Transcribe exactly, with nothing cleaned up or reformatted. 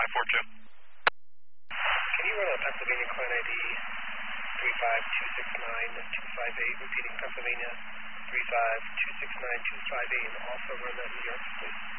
five four two. Can you run a Pennsylvania client I D three five two six nine two five eight, repeating Pennsylvania three five two six nine two five eight, and also run that in New York, please?